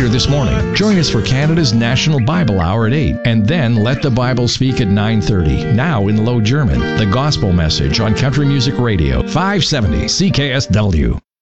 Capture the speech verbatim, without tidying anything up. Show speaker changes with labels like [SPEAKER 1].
[SPEAKER 1] later this morning, join us for Canada's National Bible Hour at eight, and then Let the Bible Speak at nine thirty. Now in Low German, the Gospel Message on Country Music Radio, five seventy C K S W.